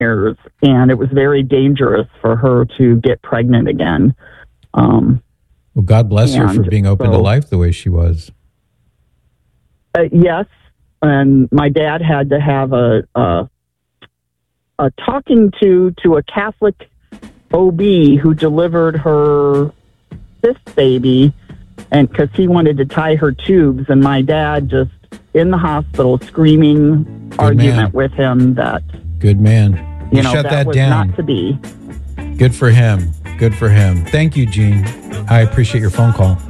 years, and it was very dangerous for her to get pregnant again. Well, God bless her for being open to life the way she was. Yes, and my dad had to have a talking to a Catholic OB who delivered her fifth baby, and because he wanted to tie her tubes, and my dad just in the hospital screaming argument with him that good man. You shut that was down. Not to be. Good for him. Good for him. Thank you, Gene. I appreciate your phone call.